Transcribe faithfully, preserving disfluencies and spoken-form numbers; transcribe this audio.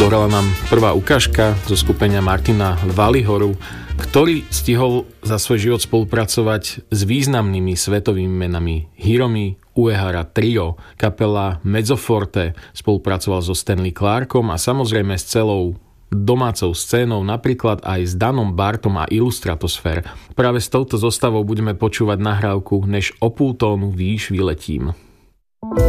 Zahrala nám prvá ukážka zo skupenia Martina Valihoru, ktorý stihol za svoj život spolupracovať s významnými svetovými menami Hiromi Uehara Trio, kapela Mezzoforte, spolupracoval so Stanley Clarkom a samozrejme s celou domácou scénou, napríklad aj s Danom Bartom a Illustratosfér. Práve s touto zostavou budeme počúvať nahrávku Než o púl tónu výš vyletím.